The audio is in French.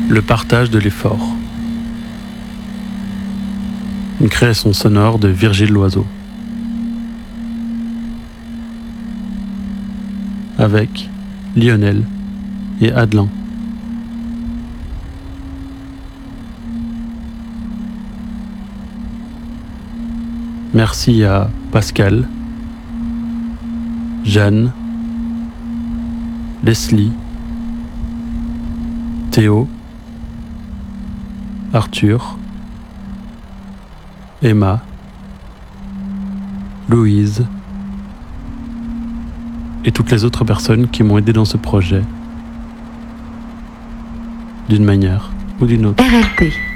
Le partage de l'effort. Une création sonore de Virgile Loiseau. Avec Lionel et Adelin. Merci à Pascal, Jeanne, Leslie, Théo, Arthur, Emma, Louise et toutes les autres personnes qui m'ont aidé dans ce projet, d'une manière ou d'une autre. RLP